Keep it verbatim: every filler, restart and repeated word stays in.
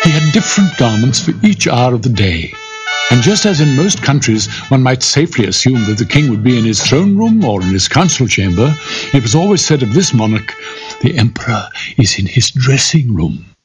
He had different garments for each hour of the day. And just as in most countries one might safely assume that the king would be in his throne room or in his council chamber, it was always said of this monarch, the emperor is in his dressing room.